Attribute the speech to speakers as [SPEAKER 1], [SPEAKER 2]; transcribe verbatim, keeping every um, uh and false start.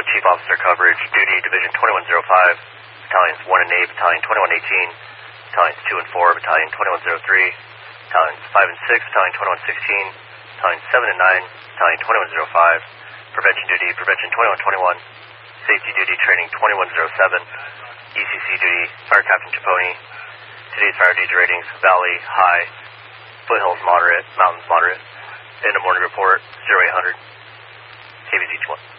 [SPEAKER 1] Chief Officer Coverage, Duty, Division twenty-one oh five, Battalions one and eight, Battalion twenty-one eighteen, Battalions two and four, Battalion twenty-one oh three, Battalions five and six, Battalion twenty-one sixteen, Battalion seven and nine, Battalion twenty-one oh five, Prevention Duty, Prevention twenty-one twenty-one, Safety Duty Training twenty-one oh seven, E C C Duty, Fire Captain Chaponi. Today's fire duty ratings, Valley, high, foothills, moderate, mountains, moderate. End of morning report, zero eight hundred, K B Z two one.